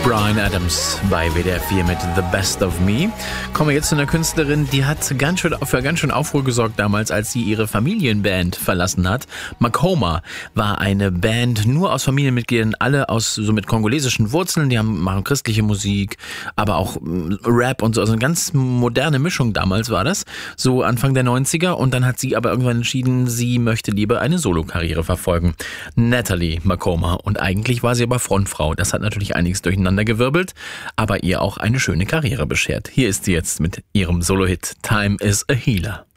Bryan Adams bei WDR 4 mit The Best of Me. Kommen wir jetzt zu einer Künstlerin, die hat für ganz schön Aufruhr gesorgt damals, als sie ihre Familienband verlassen hat. Makoma war eine Band nur aus Familienmitgliedern, alle so mit kongolesischen Wurzeln. Die machen christliche Musik, aber auch Rap und so. Also eine ganz moderne Mischung damals war das, so Anfang der 90er. Und dann hat sie aber irgendwann entschieden, sie möchte lieber eine Solokarriere verfolgen. Natalie Makoma. Und eigentlich war sie aber Frontfrau. Das hat natürlich einiges durcheinandergewirbelt, aber ihr auch eine schöne Karriere beschert. Hier ist sie jetzt mit ihrem Solo-Hit Time is a Healer.